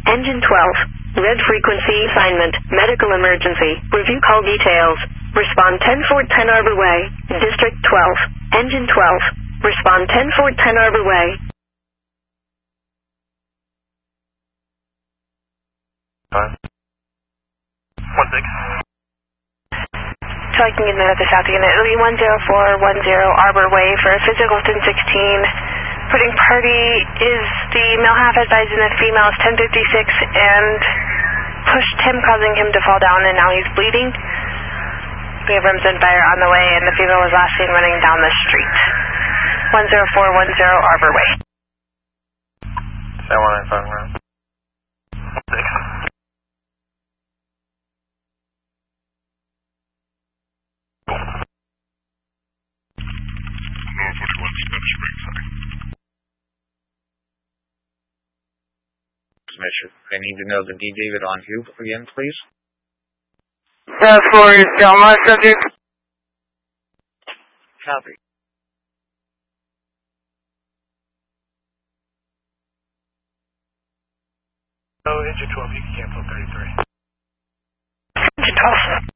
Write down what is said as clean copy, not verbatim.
Engine 12. Red frequency assignment. Medical emergency. Review call details. Respond 10 Fort 10 Arbor Way. District 12. Engine 12. Respond 10 Fort 10 Arbor Way. Fine. 1-6. So I can get that at the south unit. It'll be 10410 Arbor Way for a physical 1016. Putting party is the male half advised and the female is 1056 and pushed him, causing him to fall down, and now he's bleeding. We have Remsen fire on the way, and the female was last seen running down the street. 10410 Arbor Way. 7195 around. 1-6. I need to know the D. David on who again, please? For Selma subject. Copy. Oh, Engine 12, you can cancel 33. Engine 12.